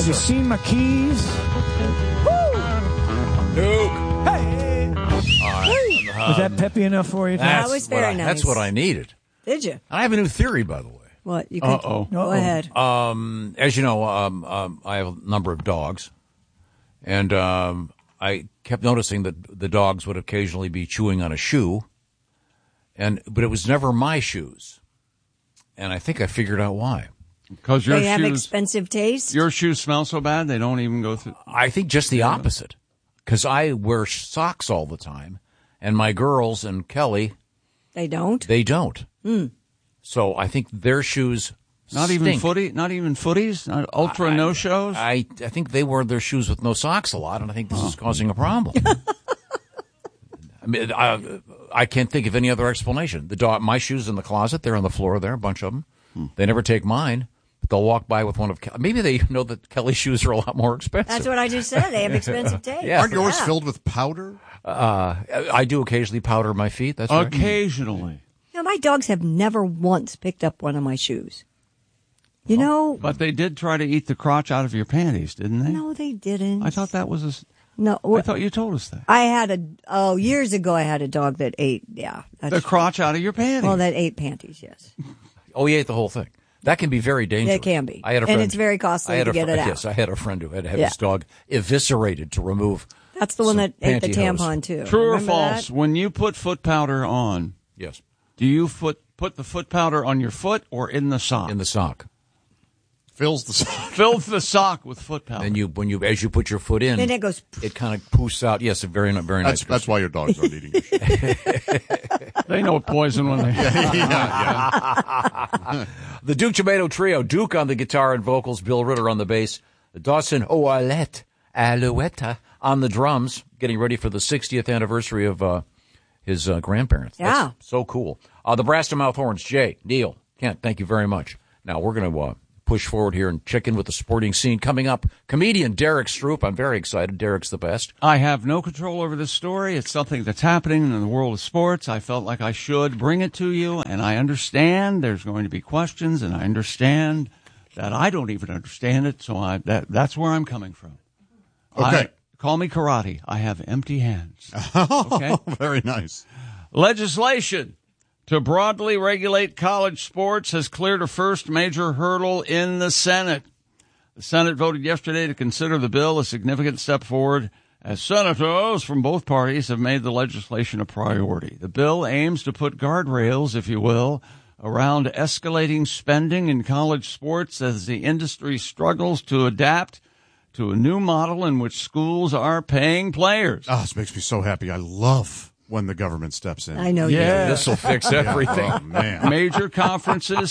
Have you seen my keys? Duke. Hey! Was that peppy enough for you? That was very nice. That's what I needed. Did you? I have a new theory, by the way. What? You could go ahead. As you know, I have a number of dogs, and I kept noticing that the dogs would occasionally be chewing on a shoe, but it was never my shoes, and I think I figured out why. Because your They have shoes, expensive taste. your shoes smell so bad they don't even go through. I think just the opposite, because I wear socks all the time, and my girls and Kelly, They don't. they don't. So I think their shoes Not stink. even footies, not ultra no shows. I think they wear their shoes with no socks a lot, and I think this is causing a problem. I mean, I can't think of any other explanation. My shoes in the closet, they're on the floor there, a bunch of them. They never take mine, but they'll walk by with one of maybe they know that Kelly's shoes are a lot more expensive. That's what I just said. They have expensive taste. Yeah. Aren't yours filled with powder? I do occasionally powder my feet. That's right. Occasionally. You know, my dogs have never once picked up one of my shoes. You know? But they did try to eat the crotch out of your panties, didn't they? No, they didn't. I thought that was No. I thought you told us that. I had years ago I had a dog that ate, The crotch out of your panties. Well, that ate panties, yes. Oh, he ate the whole thing. That can be very dangerous. It can be. I had a friend, and it's very costly to get it out. Yes, I had a friend who had to have his dog eviscerated to remove. That's the one that ate the pantyhose. tampon, too. True or Remember false? that? When you put foot powder on, Yes, do you put the foot powder on your foot or in the sock? in the sock. Fills the sock. Fills the sock with foot powder. And as you put your foot in, Then it goes. it kind of poofs out. Yes, a very nice. That's why your dogs aren't eating your shit. They know poison when they. The Duke Tomato Trio, Duke on the guitar and vocals, Bill Ritter on the bass, Dawson Alouetta on the drums, getting ready for the 60th anniversary of his grandparents. Yeah. That's so cool. The Brass to Mouth Horns, Jay, Neil, Kent, thank you very much. Now we're going to push forward here and check in with the sporting scene. Coming up, comedian Derek Stroop. I'm very excited. Derek's the best. I have no control over this story. It's something that's happening in the world of sports. I felt like I should bring it to you, and I understand there's going to be questions, and I understand that I don't even understand it, so that's where I'm coming from. Okay. Call me karate. I have empty hands. Okay. Very nice. Legislation to broadly regulate college sports has cleared a first major hurdle in the Senate. The Senate voted yesterday to consider the bill a significant step forward as senators from both parties have made the legislation a priority. The bill aims to put guardrails, if you will, around escalating spending in college sports as the industry struggles to adapt to a new model in which schools are paying players. Oh, this makes me so happy. I love when the government steps in. I know you do. This will fix everything. Oh, man. Major conferences,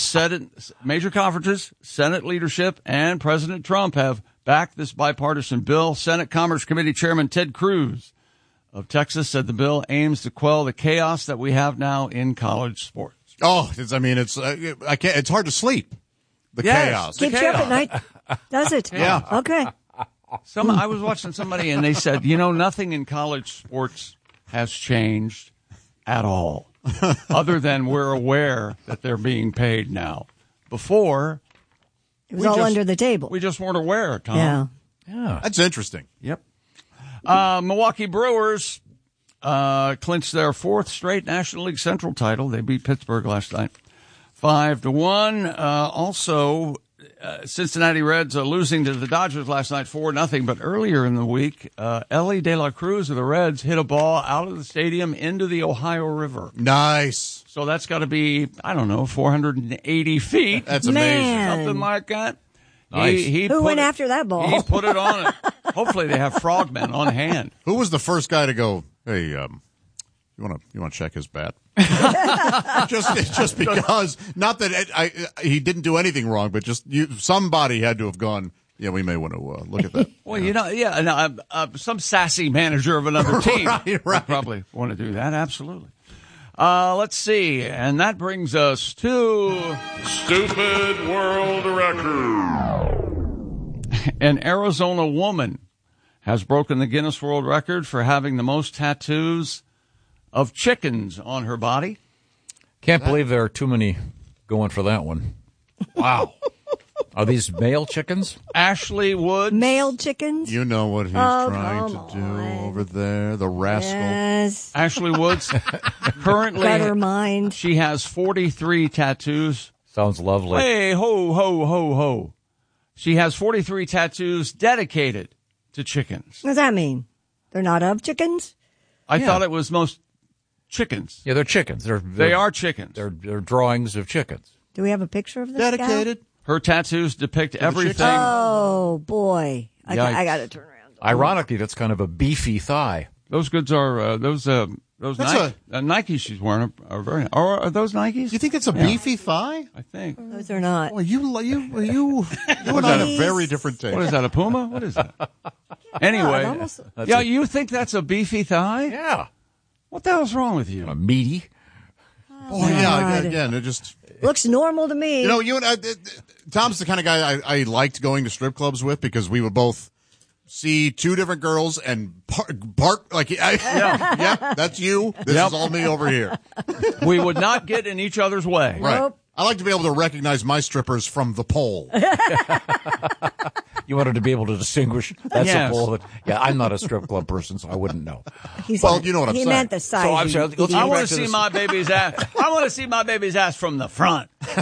Senate leadership, and President Trump have backed this bipartisan bill. Senate Commerce Committee Chairman Ted Cruz of Texas said the bill aims to quell the chaos that we have now in college sports. Oh, it's hard to sleep. The chaos. Keeps you up at night, does it? Yeah. Okay. I was watching somebody and they said, nothing in college sports has changed at all, other than we're aware that they're being paid now. Before, It was all under the table. we just weren't aware, Tom. Yeah. Yeah. That's interesting. Yep. Milwaukee Brewers clinched their fourth straight National League Central title. They beat Pittsburgh last night 5-1. Also, Cincinnati Reds losing to the Dodgers last night 4-0. But earlier in the week, Ellie De La Cruz of the Reds hit a ball out of the stadium into the Ohio River. Nice. So that's got to be, 480 feet. That's amazing. Man. Something like that. Nice. Who went after that ball? He put it on it. Hopefully they have frogmen on hand. Who was the first guy to go, hey, you want to check his bat? just because, not that he didn't do anything wrong, but just somebody had to have gone, yeah, we may want to look at that. Well, some sassy manager of another team Right. would probably want to do that. Absolutely. Let's see. And that brings us to Stupid World Record. an Arizona woman has broken the Guinness World Record for having the most tattoos of chickens on her body. Can't believe there are too many going for that one. Wow. Are these male chickens? Ashley Woods. Male chickens? You know what he's trying to do over there, the rascal. Yes. Ashley Woods. Currently, Gutter mind. she has 43 tattoos. Sounds lovely. Hey, ho, ho, ho, ho. She has 43 tattoos dedicated to chickens. What does that mean? They're not of chickens? I thought it was most chickens. Yeah, they're chickens. They are chickens. They're drawings of chickens. Do we have a picture of this Dedicated. Her tattoos depict everything. Oh, boy. I got to turn around. Ironically, that's kind of a beefy thigh. Those goods are those Nikes she's wearing are very. Are those Nikes? You think it's a beefy thigh? I think. Those are not. Well, you and I have very different tastes. What is that? A Puma? What is that? Anyway, you think that's a beefy thigh? Yeah. What the hell's wrong with you? Meaty. Oh, yeah. Again, it just Looks normal to me. you know you and I. Tom's the kind of guy I liked going to strip clubs with because we would both see two different girls and bark like yeah, that's you. This is all me over here. We would not get in each other's way. Right. Nope. I like to be able to recognize my strippers from the pole. You wanted to be able to distinguish. That's Yes. a bullet. Yeah, I'm not a strip club person, so I wouldn't know. Well, you know what I'm he saying. meant the size. So I'm sorry, let's I go want back to to see this. my baby's ass. I want to see my baby's ass from the front. All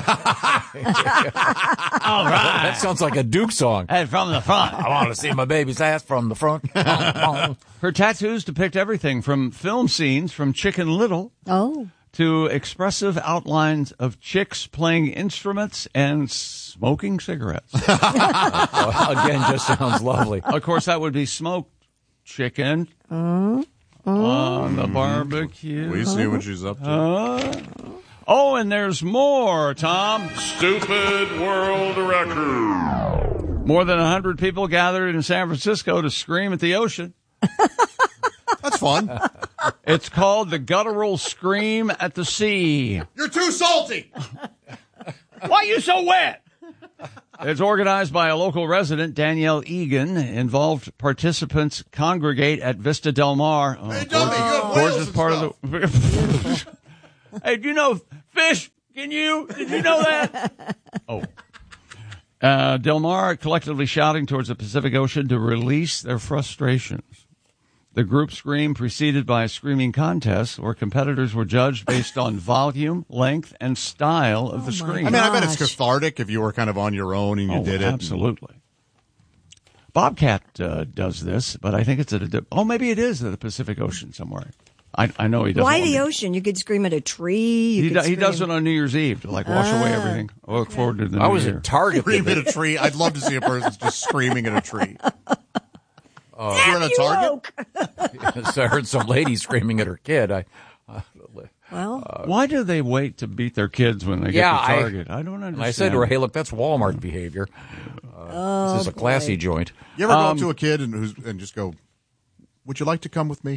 right. That sounds like a Duke song. And from the front. I want to see my baby's ass from the front. Her tattoos depict everything from film scenes from Chicken Little Oh. to expressive outlines of chicks playing instruments and smoking cigarettes. Again, just sounds lovely. Of course, that would be smoked chicken on the barbecue. We see what she's up to. Oh, and there's more, Tom. Stupid World Record. More than 100 people gathered in San Francisco to scream at the ocean. That's fun. It's called the Guttural Scream at the Sea. You're too salty. Why are you so wet? It's organized by a local resident, Danielle Egan. Involved participants congregate at Vista Del Mar. Oh, Hey, dummy, you have whales gorgeous and part stuff. of the. Hey, do you know fish? Did you know that? Oh. Del Mar collectively shouting towards the Pacific Ocean to release their frustrations. The group scream preceded by a screaming contest where competitors were judged based on volume, length, and style of the scream. I mean, I bet it's Gosh. cathartic if you were kind of on your own and you did it. Absolutely. Bobcat does this, but I think it's maybe it is at the Pacific Ocean somewhere. I know he doesn't. Why want the me- ocean? You could scream at a tree. He does it on New Year's Eve to like wash away everything. I look forward to the I new was year. at Target. Scream at a tree. I'd love to see a person just screaming at a tree. You're in a Target? So I heard some lady screaming at her kid. Well, Why do they wait to beat their kids when they get to Target? I don't understand. I said to her, "Hey, look, that's Walmart behavior. This is a classy joint." You ever go up to a kid and just go, "Would you like to come with me?"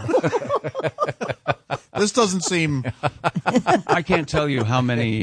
This doesn't seem. I can't tell you how many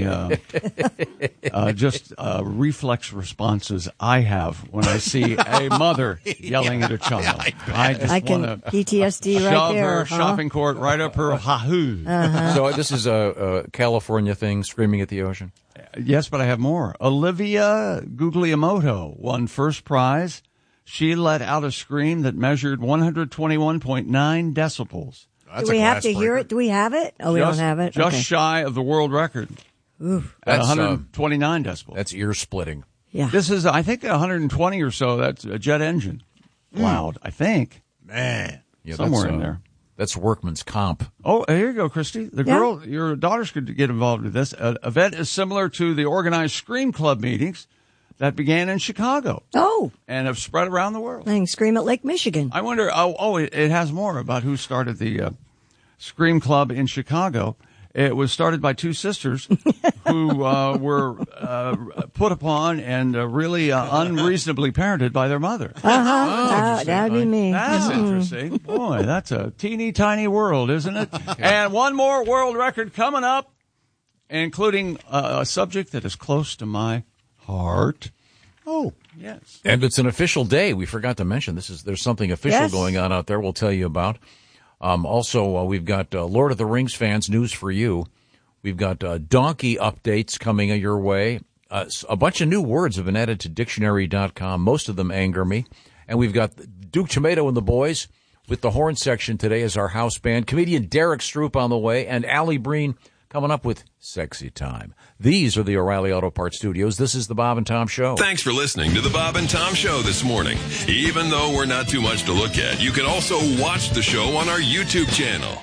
reflex responses I have when I see a mother yelling at a child. I just I can want to PTSD right shove there. her shopping cart right up her hahoo. So this is a California thing, screaming at the ocean. Yes, but I have more. Olivia Guglielmoto won first prize. She let out a scream that measured 121.9 decibels. Do we have to hear it? Do we have it? Oh, we don't have it? Just Okay. shy of the world record at That's 129 decibels. That's ear splitting. Yeah. This is, I think, 120 or so. That's a jet engine. Loud, I think. Man. Yeah, Somewhere that's, in there. That's workman's comp. Oh, here you go, Christy. The Yeah. girl, your daughters could get involved with this. Event is similar to the organized Scream Club meetings that began in Chicago Oh, and have spread around the world. I can scream at Lake Michigan. I wonder. It has more about who started the Scream Club in Chicago. It was started by two sisters who were put upon and really unreasonably parented by their mother. That'd be me. That's interesting. Boy, that's a teeny tiny world, isn't it? And one more world record coming up, including a subject that is close to my heart. Oh. Yes. And it's an official day. We forgot to mention there's something official Yes. going on out there. We'll tell you about. Also, we've got Lord of the Rings fans news for you. We've got donkey updates coming your way. A bunch of new words have been added to dictionary.com. Most of them anger me. And we've got Duke Tomato and the boys with the horn section today as our house band. Comedian Derek Stroop on the way, and Allie Breen coming up with Sexy Time. These are the O'Reilly Auto Parts Studios. This is the Bob and Tom Show. Thanks for listening to the Bob and Tom Show this morning. Even though we're not too much to look at, you can also watch the show on our YouTube channel.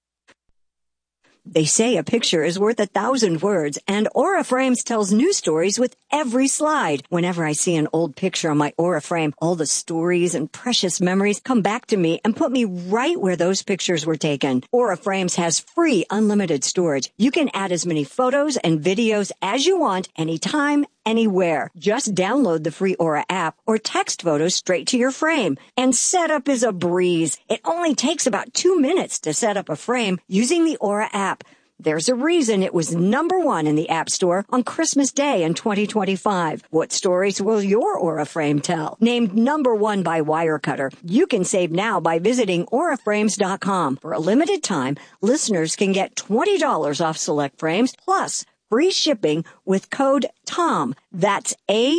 They say a picture is worth 1,000 words, and Aura Frames tells new stories with every slide. Whenever I see an old picture on my Aura Frame, all the stories and precious memories come back to me and put me right where those pictures were taken. Aura Frames has free unlimited storage. You can add as many photos and videos as you want, anytime, anywhere. Just download the free Aura app or text photos straight to your frame. And setup is a breeze. It only takes about 2 minutes to set up a frame using the Aura app. There's a reason it was #1 in the App Store on Christmas Day in 2025. What stories will your Aura frame tell? Named #1 by Wirecutter. You can save now by visiting auraframes.com. For a limited time, listeners can get $20 off select frames plus free shipping with code TOM. That's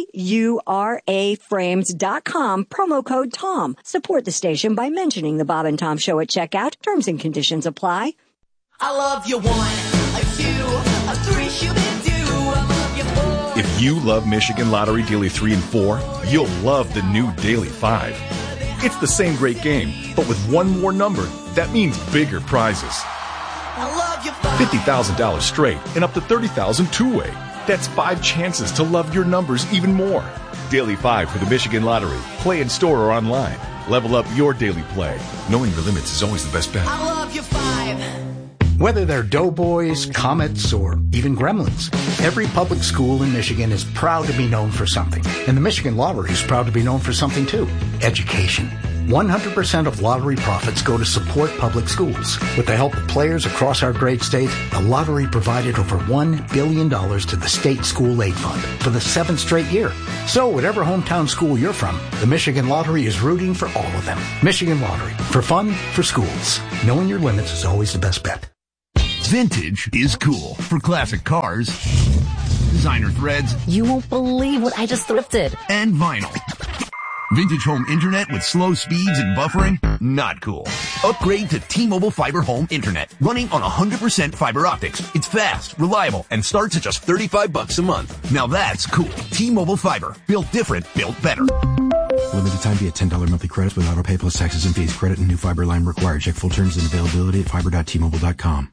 AURAFrames.com, promo code TOM. Support the station by mentioning the Bob and Tom Show at checkout. Terms and conditions apply. I love you 1, a 2, a 3, shoo-be-doo. I love you 4. If you love Michigan Lottery Daily 3 and 4, you'll love the new Daily 5. It's the same great game, but with one more number, that means bigger prizes. I love you 5. $50,000 straight and up to $30,000 two-way. That's 5 chances to love your numbers even more. Daily 5 for the Michigan Lottery. Play in store or online. Level up your daily play. Knowing your limits is always the best bet. I love you 5. Whether they're Doughboys, Comets, or even Gremlins, every public school in Michigan is proud to be known for something. And the Michigan Lottery is proud to be known for something too. Education. 100% of lottery profits go to support public schools. With the help of players across our great state, the lottery provided over $1 billion to the State School Aid Fund for the 7th straight year. So whatever hometown school you're from, the Michigan Lottery is rooting for all of them. Michigan Lottery. For fun, for schools. Knowing your limits is always the best bet. Vintage is cool. For classic cars, designer threads. You won't believe what I just thrifted. And vinyl. Vintage home internet with slow speeds and buffering? Not cool. Upgrade to T-Mobile Fiber Home Internet, running on 100% fiber optics. It's fast, reliable, and starts at just $35 a month. Now that's cool. T-Mobile Fiber. Built different, built better. Limited time via $10 monthly credits with auto pay plus taxes and fees. Credit and new fiber line required. Check full terms and availability at fiber.tmobile.com.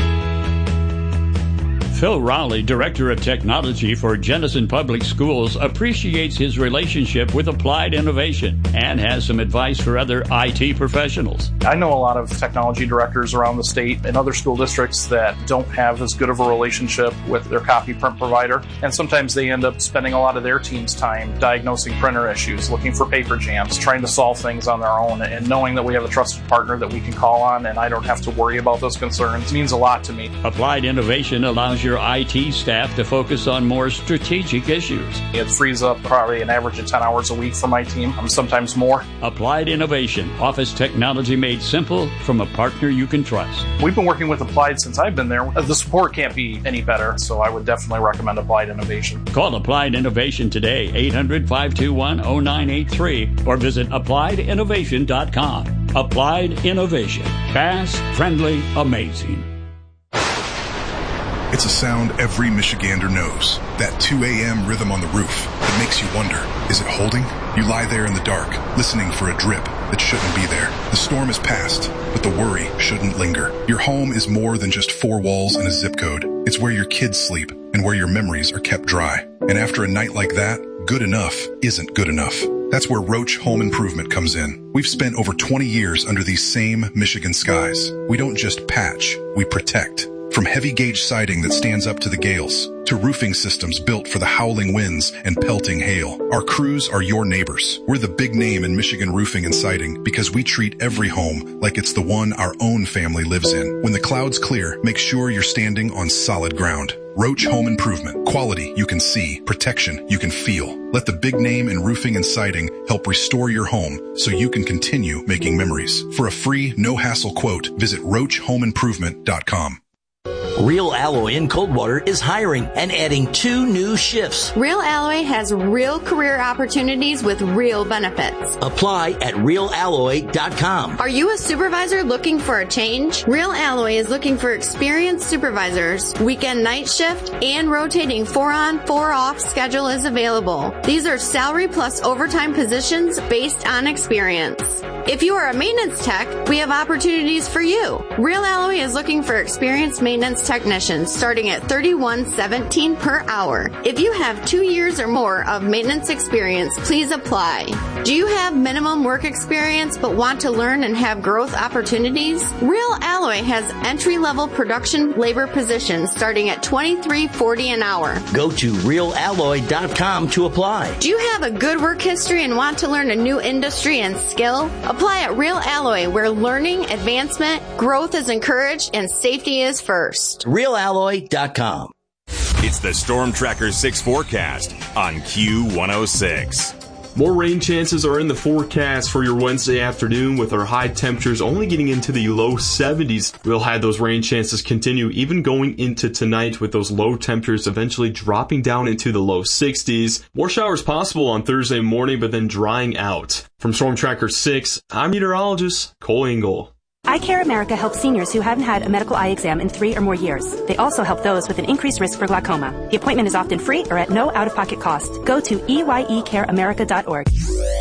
Phil Rowley, Director of Technology for Jenison Public Schools, appreciates his relationship with Applied Innovation and has some advice for other IT professionals. I know a lot of technology directors around the state and other school districts that don't have as good of a relationship with their copy print provider, and sometimes they end up spending a lot of their team's time diagnosing printer issues, looking for paper jams, trying to solve things on their own, and knowing that we have a trusted partner that we can call on and I don't have to worry about those concerns means a lot to me. Applied Innovation allows your IT staff to focus on more strategic issues. It frees up probably an average of 10 hours a week for my team, sometimes more. Applied Innovation, office technology made simple from a partner you can trust. We've been working with Applied since I've been there. The support can't be any better, so I would definitely recommend Applied Innovation. Call Applied Innovation today, 800-521-0983, or visit appliedinnovation.com. Applied Innovation. Fast, friendly, amazing. It's a sound every Michigander knows. That 2 a.m. rhythm on the roof that makes you wonder, is it holding? You lie there in the dark, listening for a drip that shouldn't be there. The storm is past, but the worry shouldn't linger. Your home is more than just 4 walls and a zip code. It's where your kids sleep and where your memories are kept dry. And after a night like that, good enough isn't good enough. That's where Roach Home Improvement comes in. We've spent over 20 years under these same Michigan skies. We don't just patch, we protect. From heavy gauge siding that stands up to the gales, to roofing systems built for the howling winds and pelting hail, our crews are your neighbors. We're the big name in Michigan roofing and siding because we treat every home like it's the one our own family lives in. When the clouds clear, make sure you're standing on solid ground. Roach Home Improvement. Quality you can see, protection you can feel. Let the big name in roofing and siding help restore your home so you can continue making memories. For a free, no-hassle quote, visit RoachHomeImprovement.com. Real Alloy in Coldwater is hiring and adding 2 new shifts. Real Alloy has real career opportunities with real benefits. Apply at realalloy.com. Are you a supervisor looking for a change? Real Alloy is looking for experienced supervisors. Weekend night shift and rotating 4-on, 4-off schedule is available. These are salary plus overtime positions based on experience. If you are a maintenance tech, we have opportunities for you. Real Alloy is looking for experienced maintenance technicians starting at $31.17 per hour. If you have 2 years or more of maintenance experience, please apply. Do you have minimum work experience but want to learn and have growth opportunities? Real Alloy has entry-level production labor positions starting at $23.40 an hour. Go to realalloy.com to apply. Do you have a good work history and want to learn a new industry and skill? Apply at Real Alloy, where learning, advancement, growth is encouraged, and safety is first. realalloy.com. It's the Storm Tracker 6 forecast on Q106. More rain chances are in the forecast for your Wednesday afternoon, with our high temperatures only getting into the low 70s. We'll have those rain chances continue even going into tonight, with those low temperatures eventually dropping down into the low 60s. More showers possible on Thursday morning, but then drying out. From Storm Tracker 6, I'm meteorologist Cole Engel. Eye Care America helps seniors who haven't had a medical eye exam in 3 or more years. They also help those with an increased risk for glaucoma. The appointment is often free or at no out-of-pocket cost. Go to EYECareAmerica.org.